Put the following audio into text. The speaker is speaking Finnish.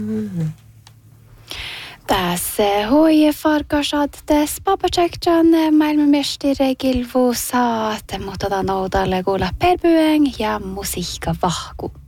Tässä hoi farkasat tässä papachekjan maailmanmestari Gilvo saat, mutta noudalle kuulla perbyeng ja musiikka vahku.